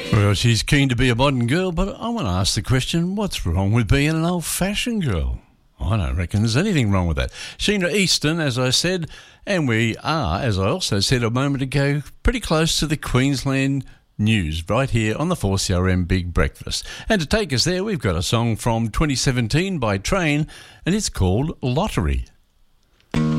Well, she's keen to be a modern girl, but I want to ask the question, what's wrong with being an old-fashioned girl? I don't reckon there's anything wrong with that. Sheena Easton, as I said, and we are, as I also said a moment ago, pretty close to the Queensland news right here on the 4CRM Big Breakfast. And to take us there, we've got a song from 2017 by Train, and it's called Lottery.